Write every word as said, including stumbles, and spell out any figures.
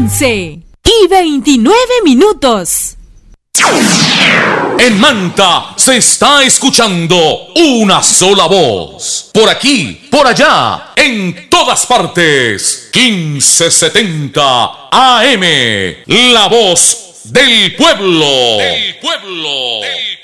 once y veintinueve minutos. En Manta se está escuchando una sola voz. Por aquí, por allá, en todas partes. quince setenta A M. La voz del pueblo. Del pueblo. Del